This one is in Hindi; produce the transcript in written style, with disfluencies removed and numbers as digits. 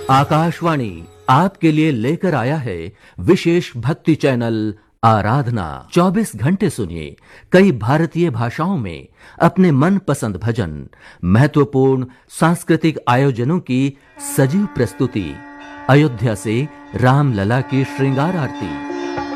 आकाशवाणी आपके लिए लेकर आया है विशेष भक्ति चैनल आराधना। 24 घंटे सुनिए कई भारतीय भाषाओं में अपने मनपसंद भजन, महत्वपूर्ण सांस्कृतिक आयोजनों की सजीव प्रस्तुति, अयोध्या से रामलला की श्रृंगार आरती।